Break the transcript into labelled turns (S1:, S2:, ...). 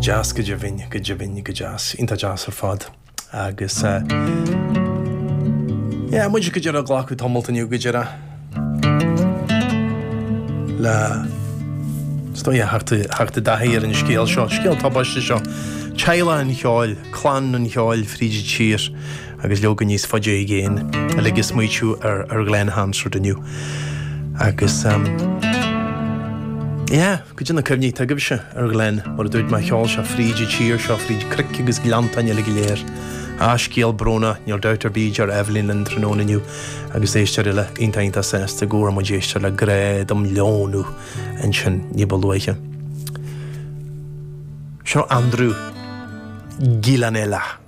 S1: jazz go jazz inta jazz ar fad agus muidir go dear a ghlachu tomultaniu go dear le stoi harta dahéir in scéal tabbaiste seo Teile an cheáil, clan an cheáil fríide tír agus leogan níos fadé géin a legus muitiú ar Glen Hansford aniu agus go dtí na cymní tagab se ar Glen mar dúid mai cheáil se fríide tír seo fríide cric agus glantaine le léir scéal brona níor deutar bíd ar Evelyn an tróna aniu agus éistear le intainta sésta gúra mo déistear le gréad am leonú an sin níbalúiche. Seo Andrew Gillanella.